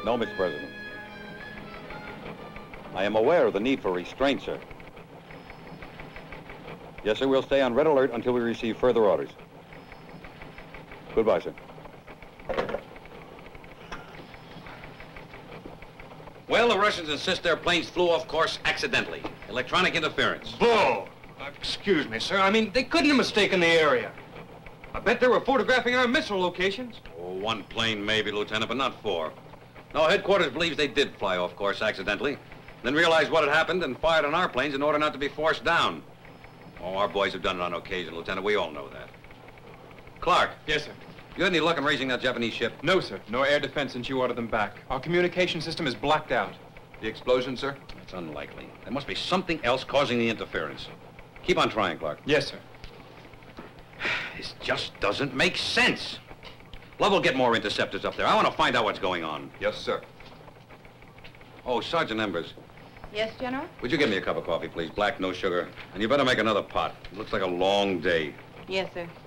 No, Mr. President. I am aware of the need for restraint, sir. Yes, sir, we'll stay on red alert until we receive further orders. Goodbye, sir. Well, the Russians insist their planes flew off course accidentally. Electronic interference. Bull! Excuse me, sir. I mean, they couldn't have mistaken the area. I bet they were photographing our missile locations. Oh, one plane maybe, Lieutenant, but not four. No, headquarters believes they did fly off course accidentally, then realized what had happened and fired on our planes in order not to be forced down. Oh, our boys have done it on occasion, Lieutenant. We all know that. Clark. Yes, sir. You had any luck in raising that Japanese ship? No, sir. No air defense since you ordered them back. Our communication system is blacked out. The explosion, sir? It's unlikely. There must be something else causing the interference. Keep on trying, Clark. Yes, sir. This just doesn't make sense. Love will get more interceptors up there. I want to find out what's going on. Yes, sir. Oh, Sergeant Embers. Yes, General? Would you give me a cup of coffee, please? Black, no sugar. And you better make another pot. It looks like a long day. Yes, sir.